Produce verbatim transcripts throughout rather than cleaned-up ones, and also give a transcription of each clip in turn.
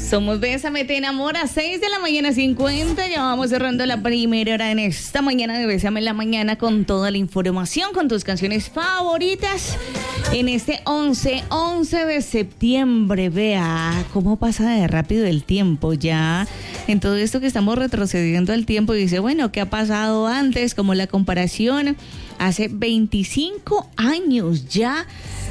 Somos Bésame, te enamora, seis de la mañana cincuenta, ya vamos cerrando la primera hora en esta mañana de Bésame en la mañana con toda la información, con tus canciones favoritas en este once, once de septiembre. Vea cómo pasa de rápido el tiempo ya en todo esto que estamos retrocediendo al tiempo y dice, bueno, ¿qué ha pasado antes? Como la comparación, hace veinticinco años ya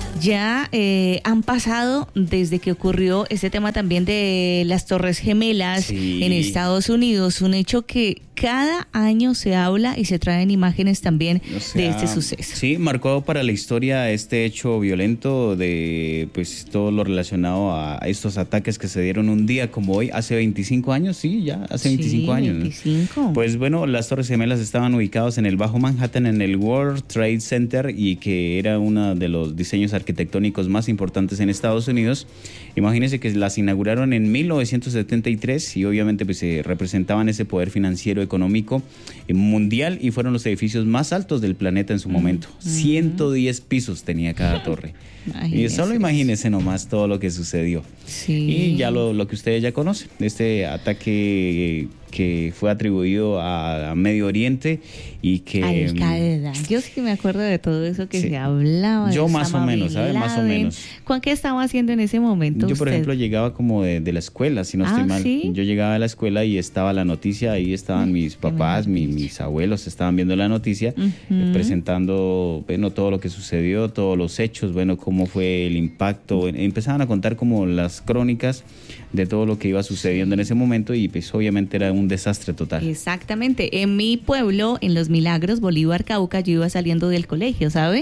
Ya eh, han pasado desde que ocurrió este tema también de las Torres Gemelas sí. en Estados Unidos, un hecho que cada año se habla y se traen imágenes también o sea, de este suceso. Sí, marcó para la historia este hecho violento de pues todo lo relacionado a estos ataques que se dieron un día como hoy, hace veinticinco años, sí, ya hace sí, veinticinco años. veinticinco. ¿No? Pues bueno, las Torres Gemelas estaban ubicadas en el Bajo Manhattan, en el World Trade Center, y que era uno de los diseños arquitectónicos más importantes en Estados Unidos. Imagínense que las inauguraron en mil novecientos setenta y tres y obviamente pues se representaban ese poder financiero económico mundial y fueron los edificios más altos del planeta en su momento. Mm. ciento diez pisos tenía cada torre. Y solo imagínense nomás todo lo que sucedió. Sí. Y ya lo, lo que ustedes ya conocen, este ataque que fue atribuido a, a Medio Oriente y que... Al-Qaeda. Yo sí que me acuerdo de todo eso que sí. se hablaba. Yo de más o menos, ¿sabes? Más o menos. ¿Cuán qué estaba haciendo en ese momento Yo, usted? por ejemplo, llegaba como de, de la escuela, si no ah, estoy mal. ¿sí? Yo llegaba a la escuela y estaba la noticia, ahí estaban mis papás, mi, mis abuelos estaban viendo la noticia, uh-huh. eh, presentando, bueno, todo lo que sucedió, todos los hechos, bueno, cómo fue el impacto. Bueno, empezaban a contar como las crónicas de todo lo que iba sucediendo en ese momento y pues obviamente era un desastre total. Exactamente. En mi pueblo, en Los Milagros, Bolívar, Cauca, yo iba saliendo del colegio, ¿sabe?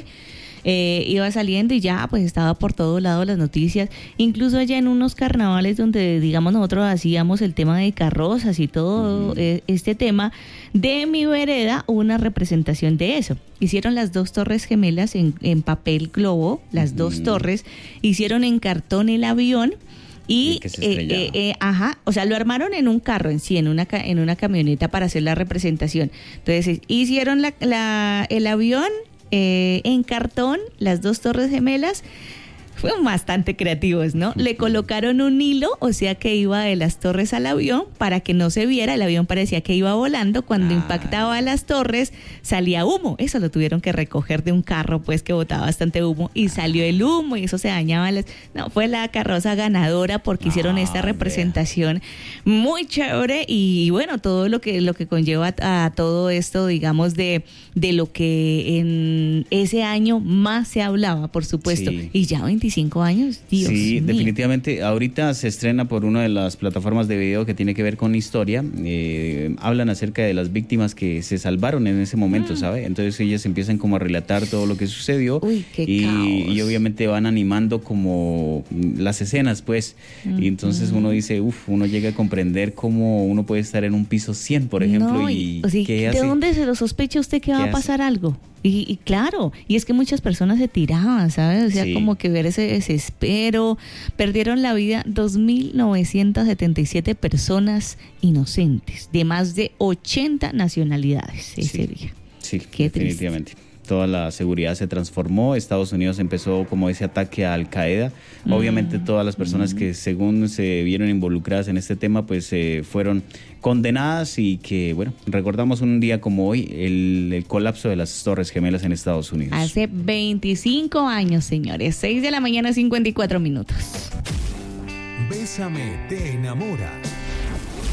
Eh, iba saliendo y ya pues estaba por todo lado las noticias, incluso allá en unos carnavales donde digamos nosotros hacíamos el tema de carrozas y todo uh-huh. eh, este tema de mi vereda, una representación de eso. Hicieron las dos torres gemelas en, en papel globo, las uh-huh. dos torres, hicieron en cartón el avión. Y, y eh, eh, eh, ajá, o sea, lo armaron en un carro en sí, en una en una camioneta para hacer la representación. Entonces, hicieron la, la el avión eh, en cartón, las dos torres gemelas. Fueron bastante creativos, ¿no? Le colocaron un hilo, o sea que iba de las torres al avión para que no se viera. El avión parecía que iba volando. Cuando ah. impactaba a las torres, salía humo. Eso lo tuvieron que recoger de un carro, pues, que botaba bastante humo. Y salió el humo y eso se dañaba. Las... No, fue la carroza ganadora porque hicieron ah, esta representación man. muy chévere. Y bueno, todo lo que, lo que conlleva a, a todo esto, digamos, de, de lo que en ese año más se hablaba, por supuesto. Sí. Y ya veinticinco años, Dios Sí, mío. definitivamente. Ahorita se estrena por una de las plataformas de video que tiene que ver con historia. Eh, hablan acerca de las víctimas que se salvaron en ese momento, mm. ¿sabe? Entonces ellas empiezan como a relatar todo lo que sucedió. Uy, qué y, caos. y obviamente van animando como las escenas, pues. Mm-hmm. Y entonces uno dice, uff, uno llega a comprender cómo uno puede estar en un piso cien, por ejemplo. No, y, o sea, ¿qué ¿de hace? dónde se lo sospecha usted que va a pasar hace? algo? Y, y claro, y es que muchas personas se tiraban, ¿sabes? O sea, sí. como que ver ese desespero. Perdieron la vida dos mil novecientas setenta y siete personas inocentes, de más de ochenta nacionalidades ese sí. día. Sí, Qué definitivamente. Triste. Toda la seguridad se transformó. Estados Unidos empezó como ese ataque a Al-Qaeda. Mm. Obviamente todas las personas mm. que según se vieron involucradas en este tema pues eh, fueron condenadas y que, bueno, recordamos un día como hoy el, el colapso de las Torres Gemelas en Estados Unidos. Hace veinticinco años, señores. seis de la mañana, cincuenta y cuatro minutos. Bésame, te enamora.